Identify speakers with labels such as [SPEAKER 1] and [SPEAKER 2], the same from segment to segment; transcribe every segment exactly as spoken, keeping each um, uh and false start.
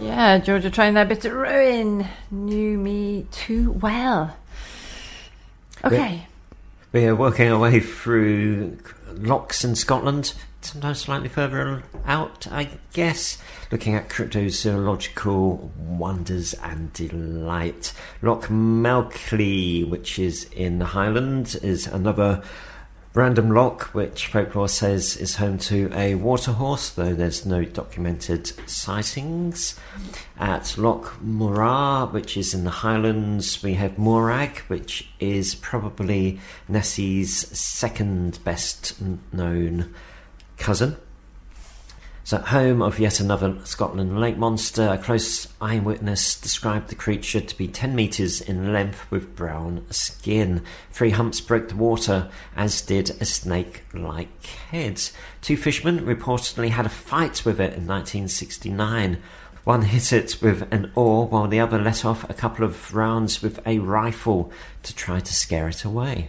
[SPEAKER 1] Yeah, Georgia trying their bit at ruin. Knew me too well. Okay.
[SPEAKER 2] We're working our way through locks in Scotland, sometimes slightly further out, I guess, looking at cryptozoological wonders and delight. Loch Malcley, which is in the Highlands, is another random loch which folklore says is home to a water horse, though there's no documented sightings. At Loch Morar, which is in the Highlands, we have Morag, which is probably Nessie's second best known cousin. So, home of yet another Scotland lake monster, a close eyewitness described the creature to be ten metres in length with brown skin. Three humps broke the water, as did a snake-like head. Two fishermen reportedly had a fight with it in nineteen sixty-nine. One hit it with an oar, while the other let off a couple of rounds with a rifle to try to scare it away.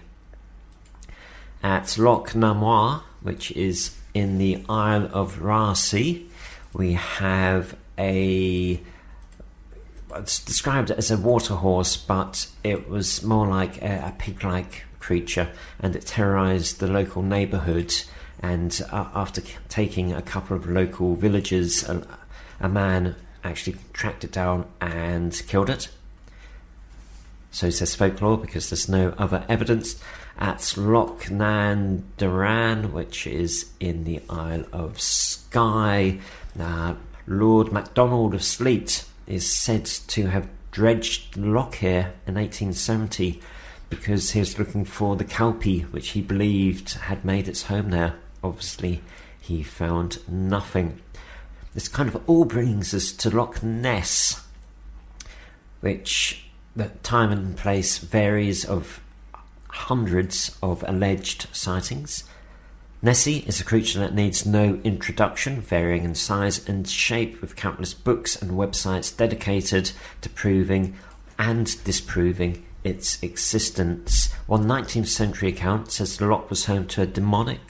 [SPEAKER 2] At Loch Namoir, which is in the Isle of Raasay, we have a... it's described as a water horse, but it was more like a, a pig-like creature, and it terrorised the local neighbourhood. And uh, after taking a couple of local villagers, a, a man actually tracked it down and killed it. So says folklore, because there's no other evidence. At Loch Nan Doran, which is in the Isle of Skye, uh, Lord MacDonald of Sleat is said to have dredged the loch here in eighteen seventy because he was looking for the Kelpie, which he believed had made its home there. Obviously, he found nothing. This kind of all brings us to Loch Ness, which the time and place varies of hundreds of alleged sightings. Nessie is a creature that needs no introduction, varying in size and shape, with countless books and websites dedicated to proving and disproving its existence. One nineteenth century account says the loch was home to a demonic